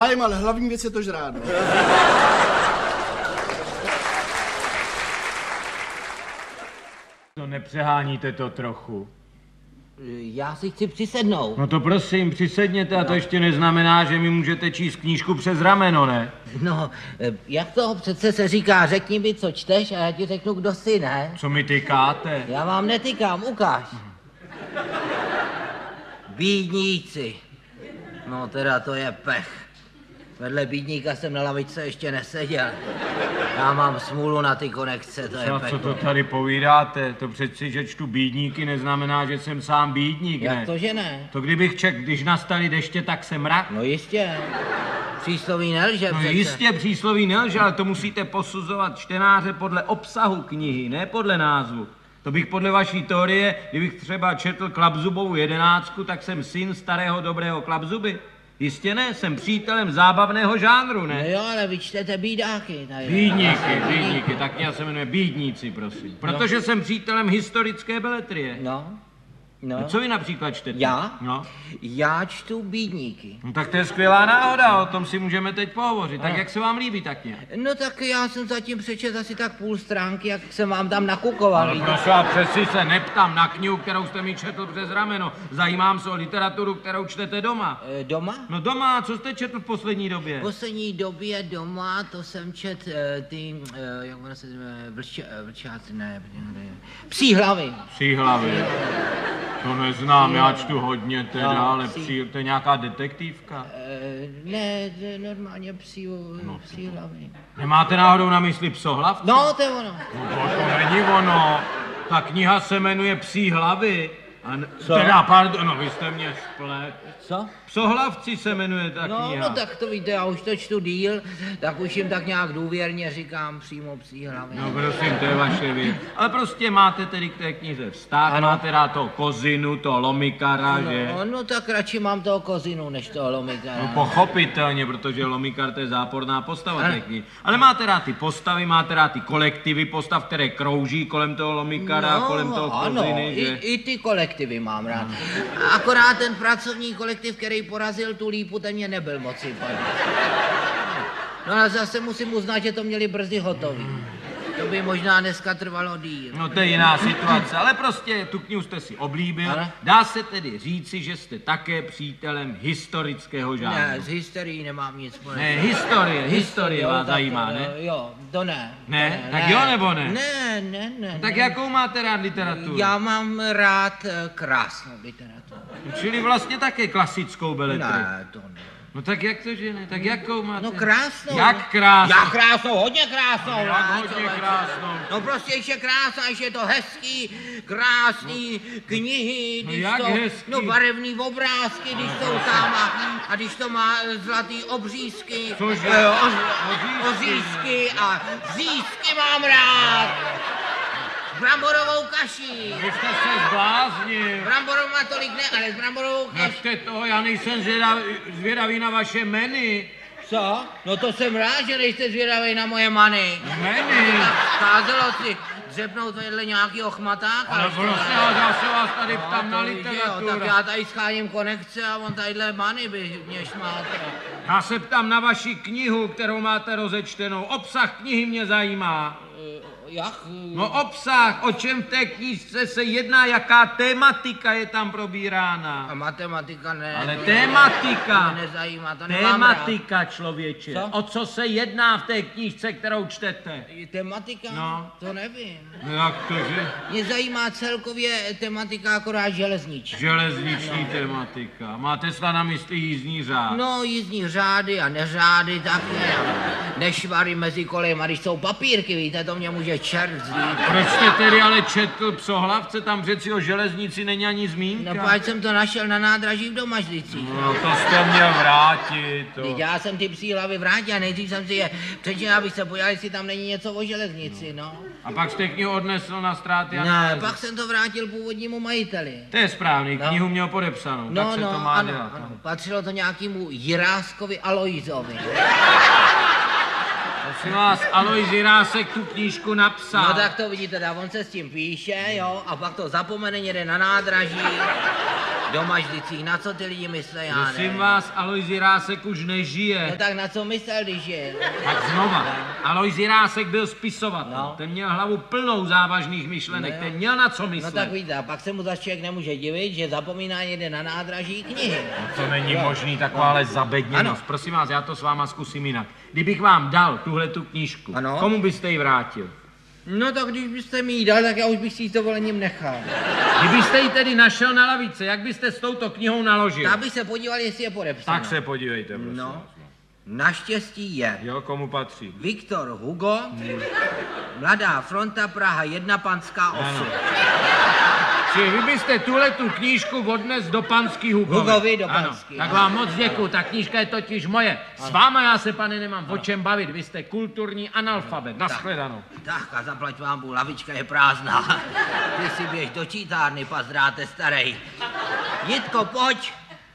zájem, ale hlavní věc je to žrát. To nepřeháníte to trochu. Já si chci přisednout. No to prosím, přisedněte a to ještě neznamená, že mi můžete číst knížku přes rameno, ne? No, jak to přece se říká, řekni mi, co čteš a já ti řeknu, kdo jsi, ne? Co mi tykáte? Já vám netykám, ukáž. Bídníci. No teda to je pech. Vedle bídníka jsem na lavičce ještě neseděl. Já mám smůlu na ty konekce, to je pech. Co to tady povídáte? To přeci, že čtu bídníky, neznamená, že jsem sám bídník, ne? Jak to, že ne? To kdybych čekl, když nastaly deště, tak jsem mrak. No jistě. Přísloví nelže No přece. jistě, přísloví nelže, ale to musíte posuzovat čtenáře podle obsahu knihy, ne podle názvu. To bych podle vaší teorie, kdybych třeba četl Klapzubovou 11, tak jsem syn starého dobrého Klapzuby. Jistě ne, jsem přítelem zábavného žánru, ne? No jo, ale vy čtete bídáky. Bídníky, tak kniha se jmenuje Bídníci, prosím. Protože jsem přítelem historické beletrie. No. No, co vy například čtete? Já? No. Já čtu bídníky. No tak to je skvělá náhoda, o tom si můžeme teď pohovořit. Tak jak se vám líbí ta kniha? No tak já jsem zatím přečet asi tak půl stránky, jak jsem vám tam nakukoval. No prosím, já přeci se neptám na knihu, kterou jste mi četl přes rameno. Zajímám se o literaturu, kterou čtete doma. Doma? No doma, co jste četl v poslední době? V poslední době doma, to jsem čet jak ono se jmenuje, vlčáci, ne, Psí hlavy. Psí hlavy. To neznám, já čtu hodně teda, No, ale to je nějaká detektivka? Ne, normálně psí hlavy. Nemáte náhodou na mysli Psohlavce? No, to je ono. No, to není ono. Ta kniha se jmenuje Psí hlavy. Co? Teda, pardon, no vy jste mě splet. Co? Psohlavci se jmenuje ta kniha. No tak to víte, já už to čtu díl, tak už jim tak nějak důvěrně říkám přímo Psí hlavy. No prosím, to je vaše věc. Ale prostě máte tedy k té knize vztah, Ano. máte rád toho Kozinu, toho Lomikara, že? No tak radši mám toho Kozinu, než toho Lomikara. No pochopitelně, protože Lomikar to je záporná postava té knihy. Ale máte rád ty postavy, máte rád ty kolektivy postav, které krouží kolem toho Lomikara, kolem toho Koziny, že? I ty kolektivy mám rád. Akorát ten pracovní kolektiv, který porazil tu lípu, ten mě nebyl moc sympatický. No ale zase musím uznat, že to měli brzy hotový. To by možná dneska trvalo díl. No to je jiná situace, ale prostě tu knihu jste si oblíbil. Ano. Dá se tedy říci, že jste také přítelem historického žánru. Ne, s historií nemám nic společného. Ne, historie vás zajímá, ne? Jo, to ne. Ne? Tak jo nebo ne? Ne. Tak jakou máte rád literaturu? Já mám rád krásnou literaturu. Čili vlastně také klasickou beletrii. Ne, to ne. No tak jak to, že ne? Tak jakou máte? No krásnou. Jak krásnou? Jak krásnou, hodně krásnou. Jak ne, hodně člověče. krásnou? No prostě ještě krásná, ještě je to hezký, krásný knihy, No když jak to, hezký? no barevný obrázky, když jsou tam a když to má zlatý obřízky, Cože? ořízky a řízky mám rád. Bramborovou kaši. Vy jste se zbláznil. Bramborovou má tolik ne, ale s bramborovou kaši. Našte toho, já nejsem zvědavý na vaše meny. Co? No to jsem rád, že nejste zvědavý na moje many. Meny? Scházelo si dřepnout vedle nějakýho chmatáka. Ale prostě, já se vás tady ptám na literaturu. Tak já tady scháním konekce a on tadyhle many by mě šmátil. Já se ptám na vaši knihu, kterou máte rozečtenou. Obsah knihy mě zajímá. Jak? No obsah, o čem v té knížce se jedná, jaká tématika je tam probírána. A matematika ne. Ale to tématika. mě nezajímá, to nemám rád. Tématika, člověče. Co? O co se jedná v té knížce, kterou čtete? Tematika? No. To nevím. No jak to, že? Mě zajímá celkově tematika akorát železniční. Železniční tematika. Máte snad na mysli jízdní řád? No, jízdní řády a neřády také. Nešvary mezi kolejema, když jsou papírky, víte, to mě může čert zlít. Proč jste tedy ale četl Psohlavce, tam přeci o železnici není ani zmínka? No, páč jsem to našel na nádraží v Domažlicích. No to jste měl vrátit. Teď já jsem ty psí hlavy vrátil a nejdřív jsem si je přečetl, abych se podíval, jestli tam není něco o železnici, no. A pak jste knihu odnesl na ztráty a Ne, nálezy. pak jsem to vrátil původnímu majiteli. To je správný, No. knihu měl podepsanou, tak se to má dělat. ano. Patřilo to nějakému Jiráskovi Aloizovi. Prosím vás, Alojz Jirásek tu knížku napsal. No tak to vidíte, tak on se s tím píše, jo, a pak to zapomene někde na nádraží. Doma ždycích, na co ty lidi myslí, já Prosím ne. vás, Alojz Jirásek už nežije. No tak na co myslel, když je? Tak znova. Alojz Jirásek byl spisovatel. No. Ten měl hlavu plnou závažných myšlenek. No jo. Ten měl na co No myslet. tak víte, a pak se mu zase člověk nemůže divit, že zapomíná někde na nádraží knihy. To není možný, takováhle zabedněnost. Ano. Prosím vás, já to s váma zkusím jinak. Kdybych vám dal tuhletu knížku, Ano. komu byste ji vrátil? No tak když byste mi ji dal, tak já už bych si ji s dovolením nechal. Kdybyste ji tedy našel na lavice, jak byste s touto knihou naložil? Já bych se podíval, jestli je podepsána. Tak se podívejte, prosím. No, naštěstí je. Jo, komu patří? Viktor Hugo, Mladá fronta Praha 1, Panská 8. Ano. Čili vy byste tuhletu knížku odnes do Panský Hugovi. Hugovi do Ano, Panský. tak vám moc děkuju, ta knížka je totiž moje. S váma já se, pane, nemám o čem bavit, vy jste kulturní analfabet. Nashledanou. Tak a zaplať vám, Bůh, lavička je prázdná. Ty si běž do čítárny, pazdráte starej. Jitko, pojď.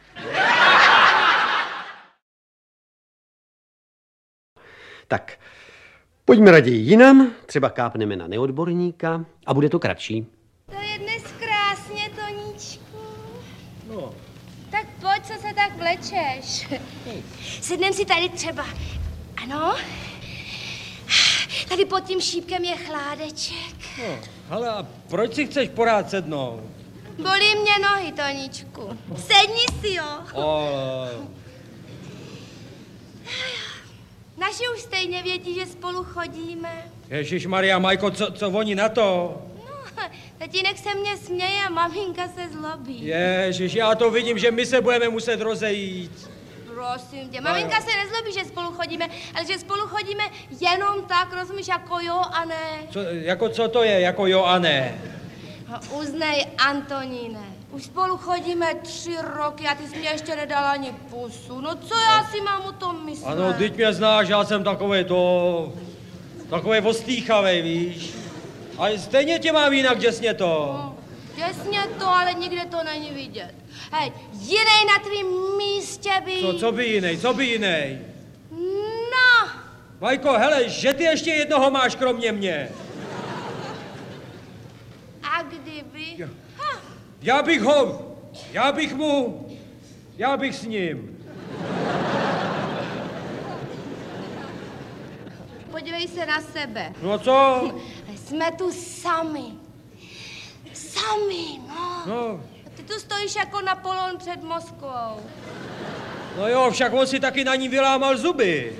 Tak, pojďme raději jinam, třeba kápneme na neodborníka a bude to kratší. To je dnes krásně, Toníčku. No. Tak pojď, co se tak vlečeš. Sednem si tady třeba. Ano? Tady pod tím šípkem je chládeček. No, hele, a proč si chceš porád sednout? Bolí mě nohy, Toníčku. Sedni si, jo. Naši už stejně vědí, že spolu chodíme. Ježišmarja, Majko, co oni na to? No, tatínek se mě směje a maminka se zlobí. Ježiš, já to vidím, že my se budeme muset rozejít. Prosím tě, maminka se nezlobí, že spolu chodíme, ale že spolu chodíme jenom tak, rozumíš, jako jo a ne. Co to je, jako jo a ne? No, uznej, Antoníne, už spolu chodíme 3 roky a ty jsi mě ještě nedala ani pusu. No co já si mám o tom myslet? Ano, teď mě znáš, já jsem takovej ostýchavej, víš. A stejně tě mám jinak děsně to. No, jasně to, ale nikde to není vidět. Hej, jinej na tvým místě by... Co by jinej? No, Majko, hele, že ty ještě jednoho máš kromě mě. a kdyby... Já bych s ním. Podívej se na sebe. No co? Jsme tu sami. Sami, no. No, Ty tu stojíš jako Napoleon před Moskvou. no jo, však on si taky na ní vylámal zuby.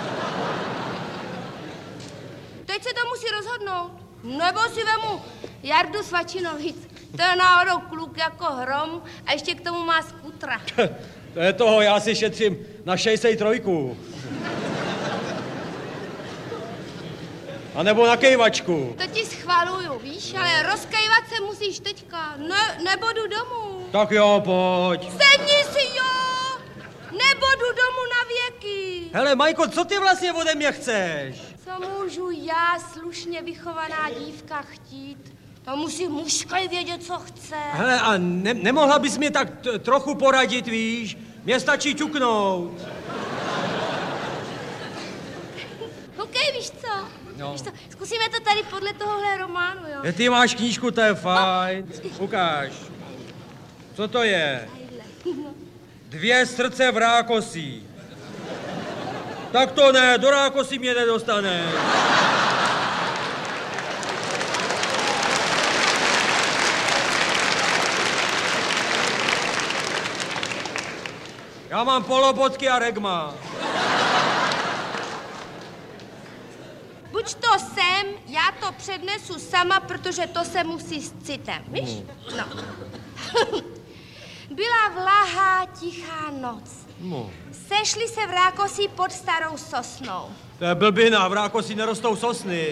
Teď se to musí rozhodnout. Nebo si vemu Jardu Svačinovic. To je náhodou kluk jako hrom a ještě k tomu má skutra. To je toho, já si šetřím na 63. A nebo na kejvačku. To ti schvaluju, víš, ale rozkejvat se musíš teďka. Nebo jdu domů. Tak jo, pojď. Sedni si, jo! Nebo jdu domů na věky. Hele, Majko, co ty vlastně ode mě chceš? Co můžu já, slušně vychovaná dívka, chtít? To musí mužský vědět, co chce. Hele, a nemohla bys mě tak trochu poradit, víš? Mně stačí ťuknout. Okej, víš co? No. Víš co? Zkusíme to tady podle tohohle románu, jo? Ty máš knížku, to je fajn. Ukáž. Co to je? Tadyhle. 2 srdce v rákosí. Tak to ne, do rákosí mě nedostane. Já mám polobotky a regma. Buď to sem, já to přednesu sama, protože to se musí s citem, víš? No. Byla vlahá, tichá noc. No. Sešli se v Rákosí pod starou sosnou. To je blbina, v rákosí nerostou sosny.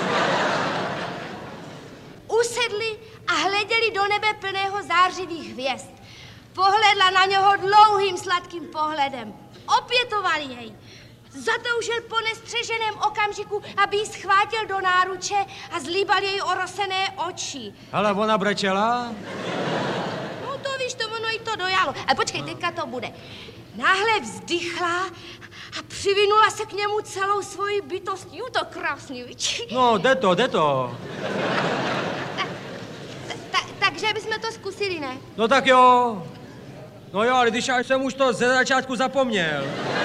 Usedli a hleděli do nebe plného zářivých hvězd. Pohledla na něho dlouhým sladkým pohledem. Opětovali jej. Zatoužil po nestřeženém okamžiku, aby ji schvátil do náruče a zlíbal jej orosené oči. Hele, ona brečela? No to víš, to ono jí to dojalo. A počkej, teďka to bude. Náhle vzdychla a přivinula se k němu celou svoji bytostí. Jo, to krásný, víš? No, jde to. Tak Takže bychom to zkusili, ne? No tak jo. No jo, ale když já jsem už to ze začátku zapomněl.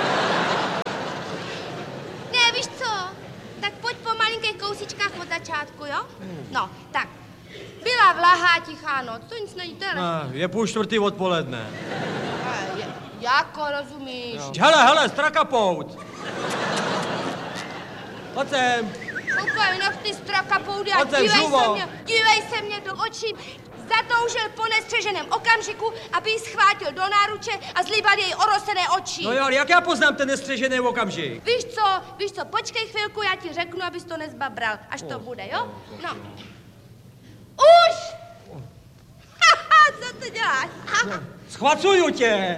Ne, víš co? Tak pojď po malinkých kousičkách od začátku, jo? No, tak. Byla vlahá, tichá noc, to nic není teda. Je 3:30 odpoledne. Jako rozumíš? Jo. Hele, strakapout. Pojď sem. Koukaj, nech ty strakapoudy a Pojď sem, žuvo. dívej se mě do očí. Zatoužil po nestřeženém okamžiku, aby ji schvátil do náruče a zlíbal jej orosené oči. No jo, ale jak já poznám ten nestřežený okamžik? Víš co, počkej chvilku, já ti řeknu, abys to nezbabral, až to bude, jo? No. Už! Haha, co to děláš? Schvacuju tě.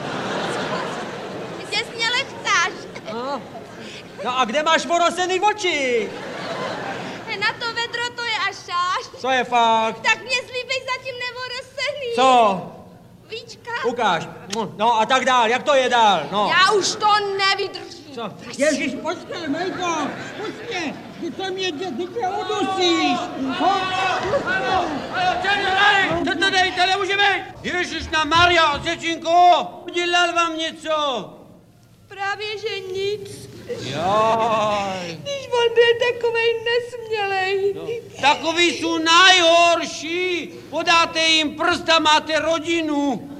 Ty tě směle chceš. No a kde máš orosený oči? Na to vedro to je až až. Co je fakt? Tak mě zlíbej zatím nevorosený. Co? Víčka? Ukáž. No a tak dál, jak to je dál? No. Já už to nevydržím. Co? Ježíš, počkej, Majko, počkej, ty to mě udusíš. Co to dejte, nemůže být? Ježišna Maria, Osečinko, udělal vám něco? Právě, že nic. Jaj. Když on byl takovej nesmělej. No, takový jsou nejhorší. Podáte jim prst a máte rodinu.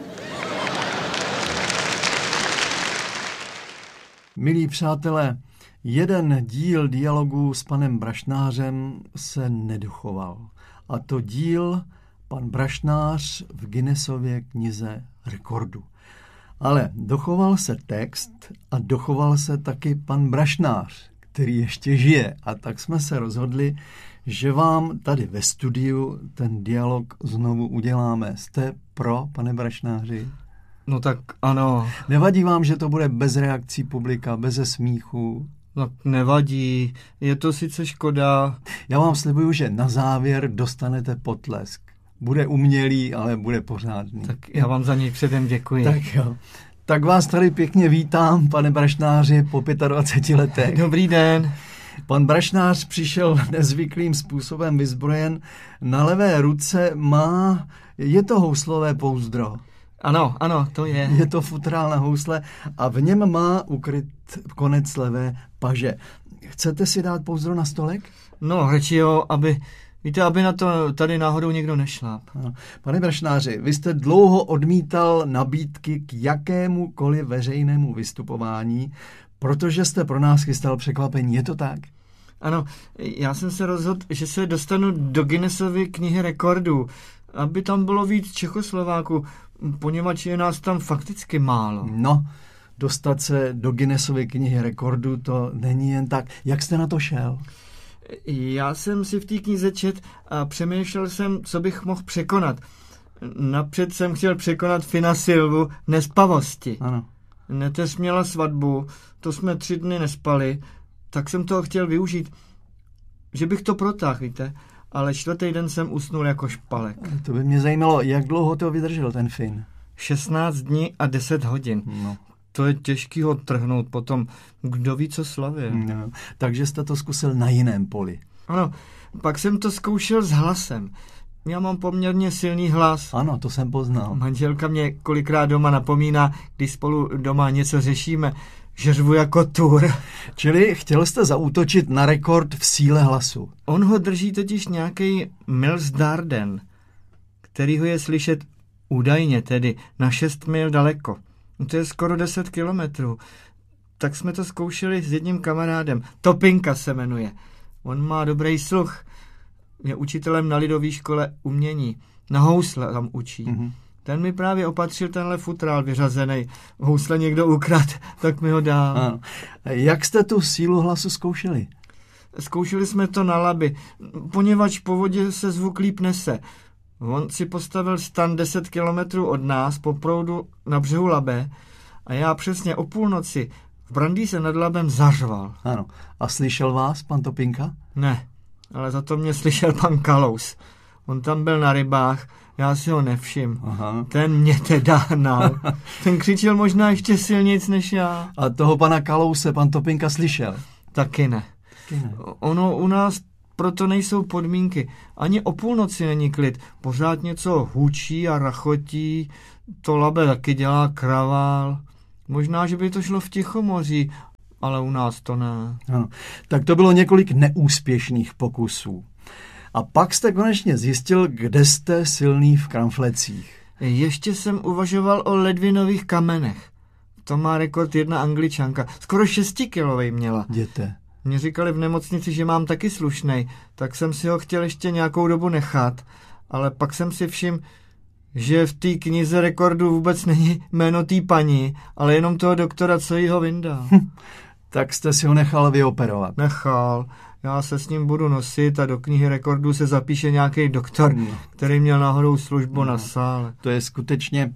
Milí přátelé, jeden díl dialogu s panem Brašnářem se nedochoval. A to díl pan Brašnář v Guinnessově knize rekordů. Ale dochoval se text a dochoval se taky pan Brašnář, který ještě žije. A tak jsme se rozhodli, že vám tady ve studiu ten dialog znovu uděláme. Jste pro, pane Brašnáři? No tak ano. Nevadí vám, že to bude bez reakcí publika, beze smíchu? No nevadí, je to sice škoda. Já vám slibuju, že na závěr dostanete potlesk. Bude umělý, ale bude pořádný. Tak já vám za něj předem děkuji. Tak jo. Tak vás tady pěkně vítám, pane Brašnáři, po 25 letech. Dobrý den. Pan Brašnář přišel nezvyklým způsobem vyzbrojen. Na levé ruce je to houslové pouzdro. Ano, to je. Je to futrál na housle a v něm má ukryt konec levé paže. Chcete si dát pouzdro na stolek? No, radši jo, aby na to tady náhodou někdo nešláp. Pane Brašnáři, vy jste dlouho odmítal nabídky k jakémukoliv veřejnému vystupování, protože jste pro nás chystal překvapení. Je to tak? Ano, já jsem se rozhodl, že se dostanu do Guinnessovy knihy rekordů, aby tam bylo víc Čechoslováků, poněvadž je nás tam fakticky málo. No, dostat se do Guinnessovy knihy rekordů, to není jen tak. Jak jste na to šel? Já jsem si v té knize čet a přemýšlel jsem, co bych mohl překonat. Napřed jsem chtěl překonat Fina Silvu v nespavosti. Ano. Neteř měla svatbu, to jsme 3 dny nespali, tak jsem toho chtěl využít, že bych to protáhl, víte, ale 4. den jsem usnul jako špalek. To by mě zajímalo, jak dlouho to vydržel ten Fin? 16 dní a 10 hodin. No. To je těžký ho trhnout potom, kdo ví, co slavil. No. Takže jste to zkusil na jiném poli. Ano, pak jsem to zkoušel s hlasem. Já mám poměrně silný hlas. Ano, to jsem poznal. Manželka mě kolikrát doma napomíná, když spolu doma něco řešíme, že řvu jako tur. Čili chtěl jste zaútočit na rekord v síle hlasu. On ho drží totiž nějaký Mills Darden, který ho je slyšet údajně tedy na 6 mil daleko. To je skoro 10 kilometrů. Tak jsme to zkoušeli s jedním kamarádem. Topinka se jmenuje. On má dobrý sluch. Je učitelem na lidové škole umění. Na housle tam učí. Mm-hmm. Ten mi právě opatřil tenhle futrál vyřazený. Housle někdo ukrad, tak mi ho dal. Ano. Jak jste tu sílu hlasu zkoušeli? Zkoušeli jsme to na Labi, poněvadž po vodě se zvuk líp nese. On si postavil stan 10 kilometrů od nás po proudu na břehu Labe a já přesně o půlnoci v Brandýse nad Labem zařval. Ano. A slyšel vás pan Topinka? Ne, ale za to mě slyšel pan Kalous. On tam byl na rybách, já si ho nevšim. Aha. Ten mě teda hnal. Ten křičel možná ještě silnějc než já. A toho pana Kalouse pan Topinka slyšel? Taky ne. Ono u nás proto nejsou podmínky. Ani o půlnoci není klid. Pořád něco hučí a rachotí. To Labe taky dělá kravál. Možná, že by to šlo v Tichomoří, ale u nás to ne. Ano. Tak to bylo několik neúspěšných pokusů. A pak jste konečně zjistil, kde jste silný v kramflecích. Ještě jsem uvažoval o ledvinových kamenech. To má rekord jedna Angličanka. Skoro 6kilovej měla. Jděte. Mně říkali v nemocnici, že mám taky slušnej, tak jsem si ho chtěl ještě nějakou dobu nechat. Ale pak jsem si všiml, že v té knize rekordů vůbec není jméno té paní, ale jenom toho doktora, co jí ho vyndal. Tak jste si ho nechal vyoperovat. Nechal. Já se s ním budu nosit a do knihy rekordů se zapíše nějaký doktor, který měl náhodou službu na sále. To je skutečně...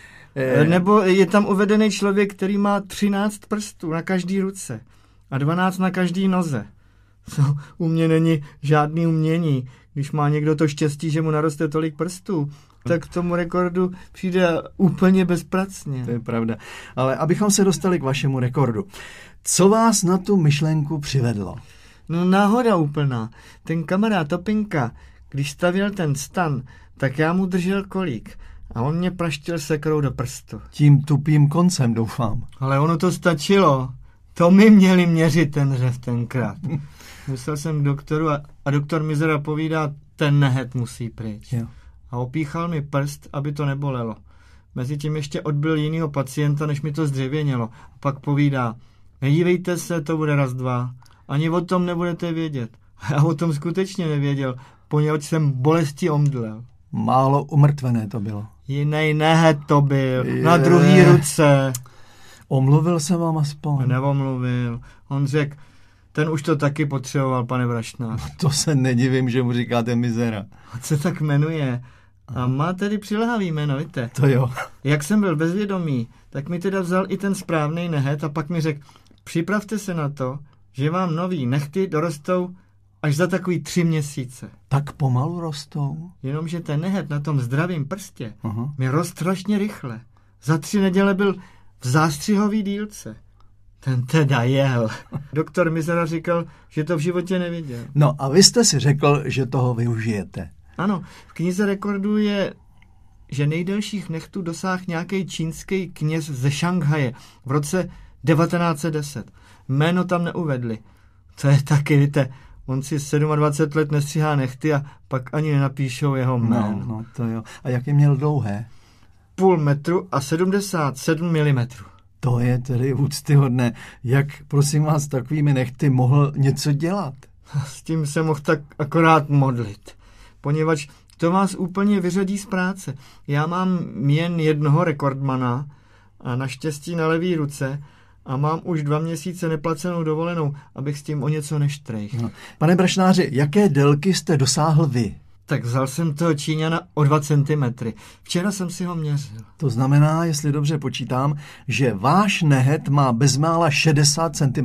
Nebo je tam uvedený člověk, který má 13 prstů na každý ruce a 12 na každý noze. U mě není žádný umění. Když má někdo to štěstí, že mu naroste tolik prstů, tak k tomu rekordu přijde úplně bezpracně. To je pravda. Ale abychom se dostali k vašemu rekordu. Co vás na tu myšlenku přivedlo? No náhoda úplná. Ten kamarád Topinka, když stavěl ten stan, tak já mu držel kolík a on mě praštil sekrou do prstu. Tím tupým koncem, doufám. Ale ono to stačilo. To mi měli měřit ten řev tenkrát. Musel jsem k doktoru a doktor Mizera povídá, ten nehet musí pryč. Jo. A opíchal mi prst, aby to nebolelo. Mezitím ještě odbyl jinýho pacienta, než mi to zdřevěnělo. A pak povídá, nedívejte se, to bude raz, dva. Ani o tom nebudete vědět. A já o tom skutečně nevěděl, poněvadž jsem bolestí omdlel. Málo umrtvené to bylo. Jinej nehet to byl, na druhý ruce. Omluvil jsem vám aspoň? Neomluvil. On řekl, ten už to taky potřeboval, pane Brašnář. To se nedivím, že mu říkáte Mizera. A co tak jmenuje? A má tedy přilehavý jméno, víte? To jo. Jak jsem byl bezvědomý, tak mi teda vzal i ten správný nehet a pak mi řekl, připravte se na to, že vám nový nehty dorostou až za takový 3 měsíce. Tak pomalu rostou? Jenomže ten nehet na tom zdravém prstě mi rost strašně rychle. Za 3 neděle byl v zástřihový dílce. Ten teda jel. Doktor Mizera říkal, že to v životě neviděl. No a vy jste si řekl, že toho využijete. Ano, v knize rekordů je, že nejdelších nechtů dosáhl nějaký čínský kněz ze Šanghaje v roce 1910. Jméno tam neuvedli. To je taky, víte, on si 27 let nestříhá nechty a pak ani nenapíšou jeho jméno. No, to jo. A jak je měl dlouhé? 0,5 metru a 77 mm. To je tedy úctyhodné. Jak, prosím vás, takovými nechty mohl něco dělat? S tím se mohl tak akorát modlit. Poněvadž to vás úplně vyřadí z práce. Já mám jen jednoho rekordmana a naštěstí na levý ruce a mám už 2 měsíce neplacenou dovolenou, abych s tím o něco neštrejch. No. Pane Brašnáři, jaké délky jste dosáhl vy? Tak vzal jsem toho Číňana o 2 cm. Včera jsem si ho měřil. To znamená, jestli dobře počítám, že váš nehet má bezmála 60 cm?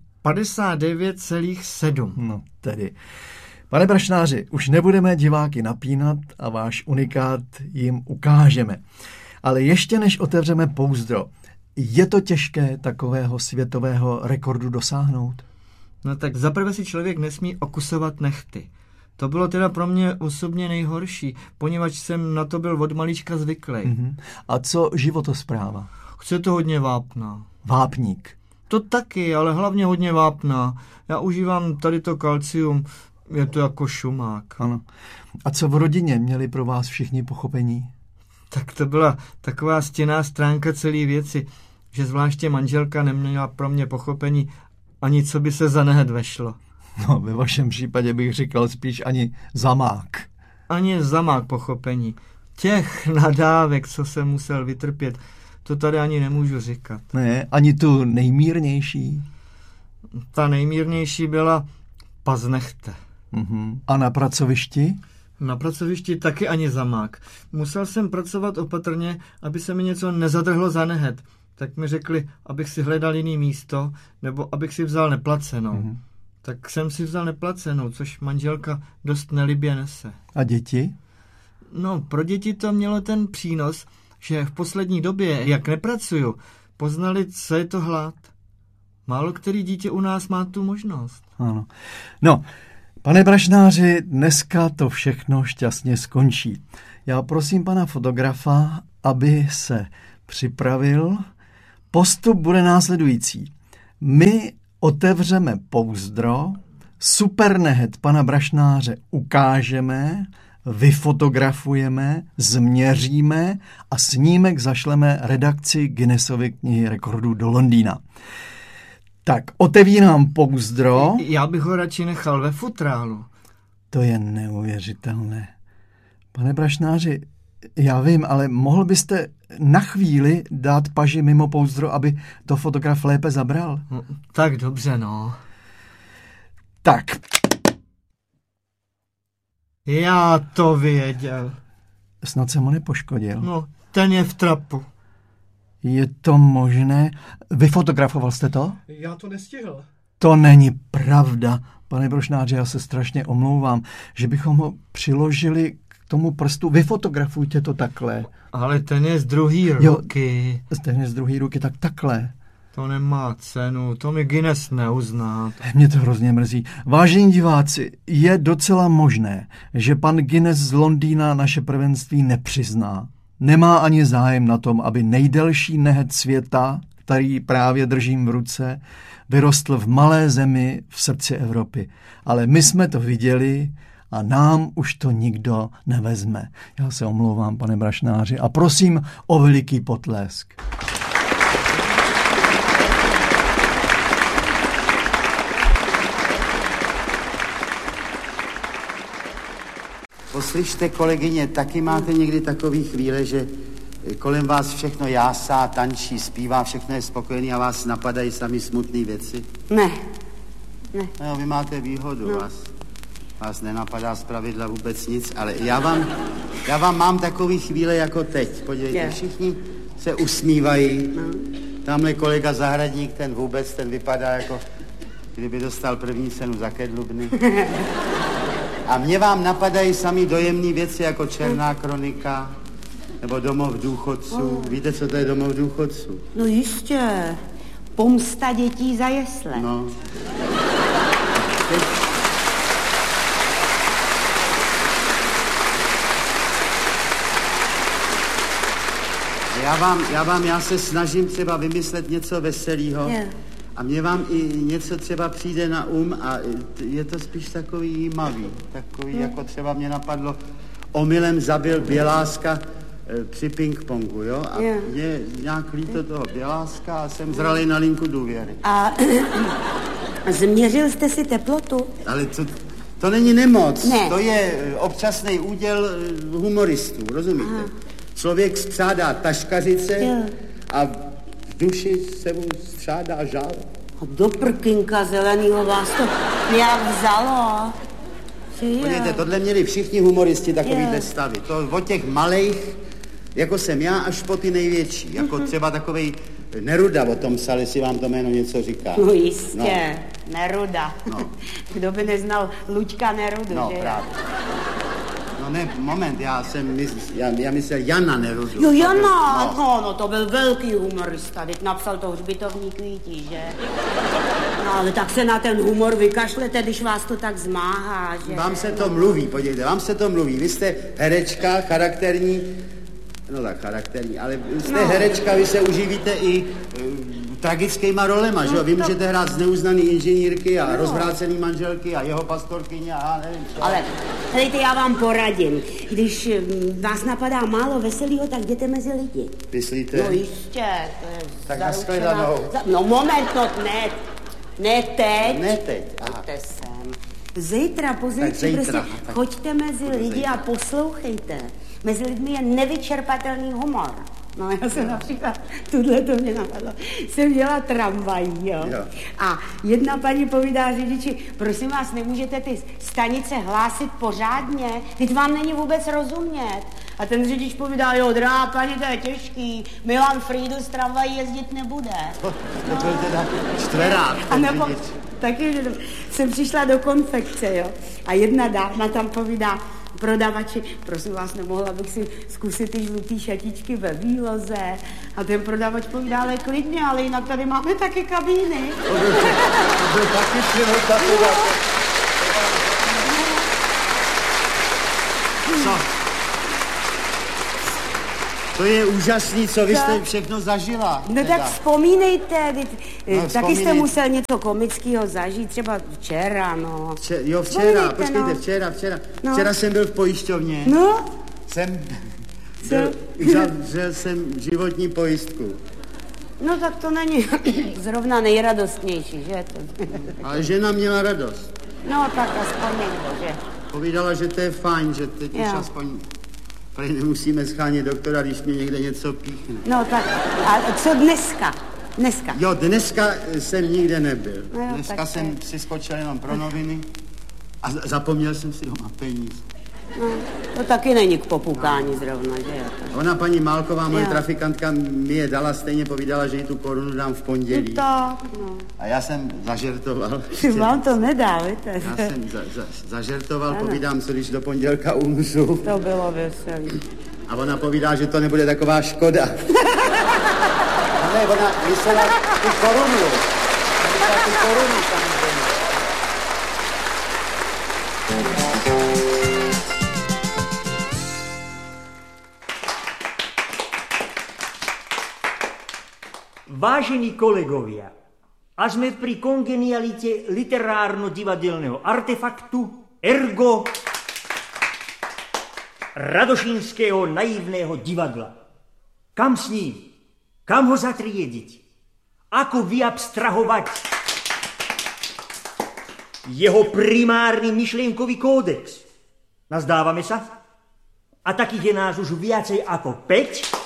59,7. No tedy. Pane Brašnáři, už nebudeme diváky napínat a váš unikát jim ukážeme. Ale ještě než otevřeme pouzdro, je to těžké takového světového rekordu dosáhnout? No tak zaprvé si člověk nesmí okusovat nehty. To bylo teda pro mě osobně nejhorší, poněvadž jsem na to byl od malička zvyklý. A co životospráva? Chce to hodně vápna. Vápník. To taky, ale hlavně hodně vápna. Já užívám tady to kalcium, je to jako šumák. Ano. A co v rodině, měli pro vás všichni pochopení? Tak to byla taková stěnná stránka celé věci, že zvláště manželka neměla pro mě pochopení ani co by se za nehet vešlo. No, ve vašem případě bych říkal spíš ani zamák. Ani zamák pochopení. Těch nadávek, co jsem musel vytrpět, to tady ani nemůžu říkat. Ne, ani tu nejmírnější? Ta nejmírnější byla paznechte. A na pracovišti? Na pracovišti taky ani zamák. Musel jsem pracovat opatrně, aby se mi něco nezadrhlo za nehet. Tak mi řekli, abych si hledal jiný místo, nebo abych si vzal neplacenou. Tak jsem si vzal neplacenou, což manželka dost nelibě nese. A děti? No, pro děti to mělo ten přínos, že v poslední době, jak nepracuju, poznali, co je to hlad. Málo který dítě u nás má tu možnost. Ano. No, Pane Brašnáři, dneska to všechno šťastně skončí. Já prosím pana fotografa, aby se připravil. Postup bude následující. My otevřeme pouzdro, supernehet pana Brašnáře ukážeme, vyfotografujeme, změříme a snímek zašleme redakci Guinnessovy knihy rekordů do Londýna. Tak, otevírám pouzdro. Já bych ho radši nechal ve futrálu. To je neuvěřitelné. Pane Brašnáři, já vím, ale mohl byste na chvíli dát paži mimo pouzdro, aby to fotograf lépe zabral? No, tak dobře, no. Tak. Já to věděl. Snad jsem ho nepoškodil. No, ten je v trapu. Je to možné? Vyfotografoval jste to? Já to nestihl. To není pravda. Pane Brašnáři, já se strašně omlouvám, že bychom ho přiložili k tomu prstu. Vyfotografujte to takhle. Ale ten je z druhé ruky. Ten je z druhé ruky, tak takhle. To nemá cenu, to mi Guinness neuzná. Mě to hrozně mrzí. Vážení diváci, je docela možné, že pan Guinness z Londýna naše prvenství nepřizná. Nemá ani zájem na tom, aby nejdelší nehet světa, který právě držím v ruce, vyrostl v malé zemi v srdci Evropy. Ale my jsme to viděli a nám už to nikdo nevezme. Já se omlouvám, pane Brašnáři, a prosím o veliký potlesk. Poslyšte, kolegyně, taky máte někdy takový chvíle, že kolem vás všechno jásá, tančí, zpívá, všechno je spokojený a vás napadají sami smutné věci? Ne. No, vy máte výhodu, no. Vás nenapadá zpravidla vůbec nic, ale já vám mám takový chvíle jako teď. Podívejte, všichni se usmívají. No. Tamhle kolega Zahradník, ten vypadá jako, kdyby dostal první cenu za Kedlubny. A mě vám napadají sami dojemné věci jako Černá kronika nebo Domov důchodců. Víte, co to je Domov důchodců? No jistě. Pomsta dětí za jesle. No. Já se snažím třeba vymyslet něco veselého. A mně vám i něco třeba přijde na a je to spíš takový jímavý. Takový, jako třeba mě napadlo, omylem zabil Běláska při ping-pongu, jo? A mě nějak líto toho Běláska a jsem zralej na linku důvěry. A změřil jste si teplotu? Ale to není nemoc, ne. To je občasný úděl humoristů, rozumíte? Aha. Člověk spřádá taškařice a v duši se mu střádá žál. Do prkynka zelenýho vás to nějak vzalo. Podívejte, tohle měli všichni humoristi takovýhle stavy. To od těch malejch, jako jsem já, až po ty největší. Jako třeba takovej Neruda o tom psal, jestli vám to jméno něco říká. No jistě, no. Neruda. No. Kdo by neznal Luďka Nerudu, no, že? Právě. No ne, moment, já myslel Jana Nerudu. Jo, Jana, no, to byl velký humorista, teď napsal to Hřbitovní kvítí, že? No, ale tak se na ten humor vykašlete, když vás to tak zmáhá, že? Vám se to mluví, podívejte, vám se to mluví. Vy jste herečka, charakterní, ale jste herečka, vy se uživíte i tragickýma rolema, že jo? Vy můžete hrát zneuznaný inženýrky a rozvrácený manželky a jeho pastorkyně a nevím co. Ale, hejte, já vám poradím. Když vás napadá málo veselýho, tak jděte mezi lidi. Myslíte? No jistě, to je tak nashledanou. No moment, ne teď. Ne teď, aha. Pojďte sem. Zítra, pozítří, prostě choďte mezi lidi a poslouchejte. Mezi lidmi je nevyčerpatelný humor. No já jsem například, to mě napadlo, jsem jela tramvají, jo. A jedna paní povídá řidiči, prosím vás, nemůžete ty stanice hlásit pořádně, teď vám není vůbec rozumět. A ten řidič povídá, jo, drahá paní, to je těžký, Milan Frýdl z tramvají jezdit nebude. To byl teda čtverák. A nebo taky, že jsem přišla do konfekce, jo. A jedna dáma tam povídá, prodavači, prosím vás, nemohla bych si zkusit ty žlutý šatičky ve výloze. A ten prodavač povídá, ale klidně, ale jinak tady máme taky kabíny. To byl taky Co? To je úžasný, co vy jste všechno zažila. No tak vzpomínejte, taky jste musel něco komického zažít, třeba včera, no. Včera, počkejte, včera. No. Včera jsem byl v pojišťovně. No? Uzavřel jsem životní pojistku. No tak to není zrovna nejradostnější, že? Ale žena měla radost. No tak aspoň někdo, že? Povídala, že to je fajn, že teď už aspoň prej nemusíme schánět doktora, když mi někde něco píchne. No tak, a co dneska? Jo, dneska jsem nikde nebyl. No jo, dneska jsem si skočil jenom pro noviny a zapomněl jsem si doma peníze. No, to taky není k popukání zrovna, že jo? Ona, paní Málková, moje trafikantka, mi je dala, stejně povídala, že jí tu korunu dám v pondělí. No. A já jsem zažertoval. Vám to nedá, víte? Já jsem zažertoval, povídám, co když do pondělka umřu. To bylo veselý. A ona povídá, že to nebude taková škoda. Ne, ona myslela tu korunu. Samozřejmě. Vážení kolegovia, a sme pri kongenialite literárno-divadelného artefaktu, ergo Radošínskeho naivného divadla. Kam s ním? Kam ho zatriediť? Ako vyabstrahovať jeho primárny myšlienkový kódex? Nazdávame sa? A takých je nás už viacej ako 5.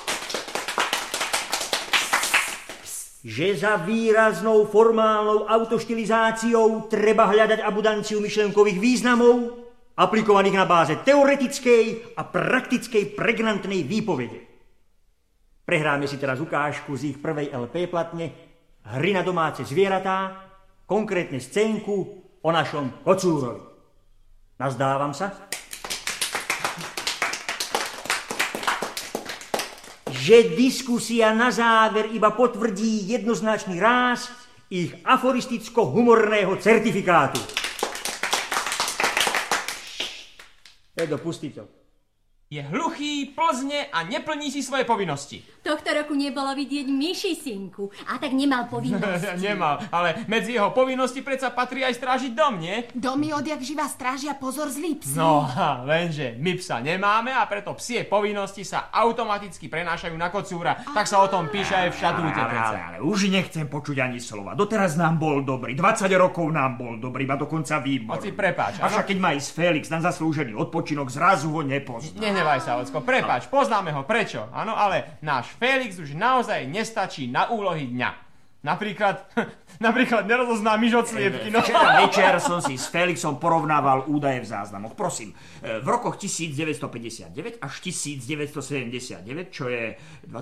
Že za výraznou formálnou autoštilizáciou treba hľadať abundanciu myšlenkových významov, aplikovaných na báze teoretickej a praktickej pregnantnej výpovede. Prehráme si teraz ukážku z ich prvej LP platne Hry na domáce zvieratá, konkrétne scénku o našom kocúrovi. Nazdávam sa, že diskusia na záver iba potvrdí jednoznačný ráz ich aforisticko-humorného certifikátu. Edo, pustí to. Je hluchý, plzne a neplní si svoje povinnosti. Tohto roku nebolo vidieť myši, synku, a tak nemal povinnosť. Nemal, ale medzi jeho povinnosti predsa patrí aj strážiť dom, nie? Domy odjak živa strážia pozor zlý psi. No, lenže my psa nemáme a preto psie povinnosti sa automaticky prenášajú na kocúra. Tak sa o tom píše aj v štatúte. Ale už nechcem počuť ani slova. Doteraz nám bol dobrý, 20 rokov nám bol dobrý, a dokonca výborný. Oci, prepáč. Avšak keď má ísť Felix na zaslúžený odpočinok, zrazu ho nepozná. Nenevaj sa, Ocko, prepáč, poznáme ho, prečo? Áno, ale náš Felix už naozaj nestačí na úlohy dňa. Napríklad nerozozná myš od sliepky. No. Včera večer som si s Felixom porovnával údaje v záznamoch. Prosím, v rokoch 1959 až 1979, čo je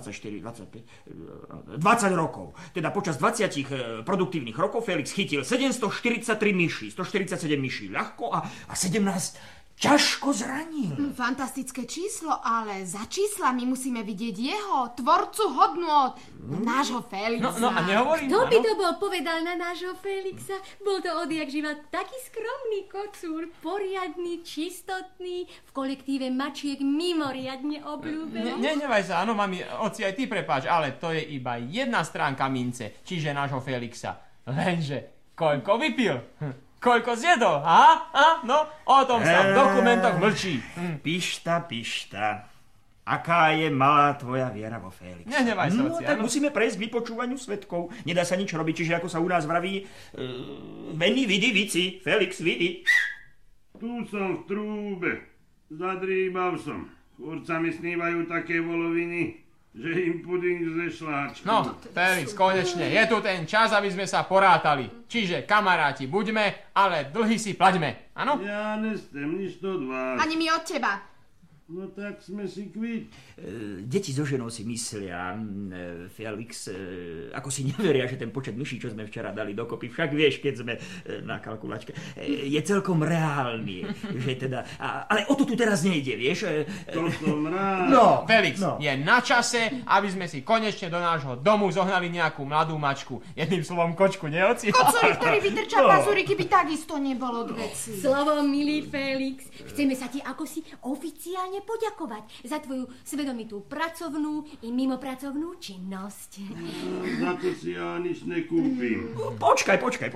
20 rokov. Teda počas 20 produktívnych rokov Felix chytil 743 myší, 147 myší ľahko a 17 ťažko zranil. Fantastické číslo, ale za číslami musíme vidieť jeho, tvorcu hodnôt, nášho Felixa. No a nehovorím. Kto by to bol povedal na nášho Felixa? Bol to odjak živa taký skromný kocúr, poriadny, čistotný, v kolektíve mačiek mimoriadne obľúbený. Nenevaj sa, áno, mami, oci, aj ty prepáč, ale to je iba jedna stránka mince, čiže nášho Felixa. Lenže, koľko vypil? Koľko zjedol? No, o tom sa v dokumentoch mlčí. Pišta. Aká je malá tvoja viera vo Felixa? Nehnevaj sa, oci, tak musíme prejsť k vypočúvaniu svedkov. Nedá sa nič robiť, čiže ako sa u nás vraví, veni, vidi, vici, Felix, vidi. Tu som v trúbe. Zadrýbal som. Furt sa mi snívajú také voloviny, že im puding ze šláčku. No, Felix, konečne, je tu ten čas, aby sme sa porátali. Čiže, kamaráti, buďme, ale dlhy si plaťme, áno? Ja nestem nič od vás. Ani my od teba. No tak sme si kvit. Deti so ženou si myslia, Felix, ako si neveria, že ten počet myší, čo sme včera dali dokopy, však vieš, keď sme na kalkulačke, je celkom reálny, že teda, ale o to tu teraz nejde, vieš. To som rád. No, Felix, je na čase, aby sme si konečne do nášho domu zohnali nejakú mladú mačku. Jedným slovom kočku, nie oci? Kocúrik, ktorý vytrča pazúriky, by takisto nebolo k veci. Slovom, milý Felix, chceme sa ti akosi oficiálne poďakovať za tvoju svedomitú pracovnú i mimopracovnú činnosť. Za to si ja nič nekúpim. Počkaj.